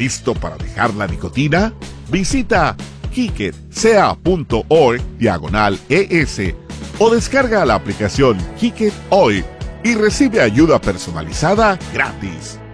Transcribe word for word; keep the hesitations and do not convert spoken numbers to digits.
¿Listo para dejar la nicotina? Visita kicketcea.org diagonal ES o descarga la aplicación Kick It hoy y recibe ayuda personalizada gratis.